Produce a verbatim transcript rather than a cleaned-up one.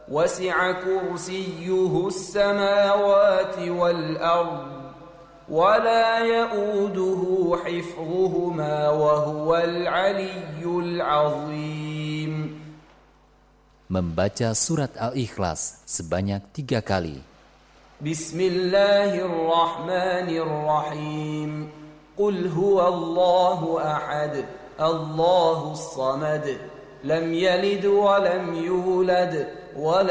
وسع كرسيه السماوات والأرض ولا يؤوده حفظهما وهو العلي العظيم. Membaca surat Al-Ikhlas sebanyak tiga kali. Bismillahirrahmanirrahim. Qul huwallahu ahad, Allahus samad, lam yalid wa lam yulad wa